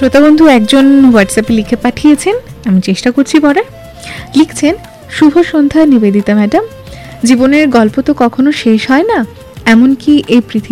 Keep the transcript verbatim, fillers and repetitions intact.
শ্রোতা বন্ধু একজন হোয়াটসঅ্যাপে লিখে পাঠিয়েছেন, আমি চেষ্টা করছি পড়ার। লিখছেন, শুভ সন্ধ্যা নিবেদিতা ম্যাডাম। জীবনের গল্প তো কখনো শেষ হয় না, এমনকি এই পৃথিবী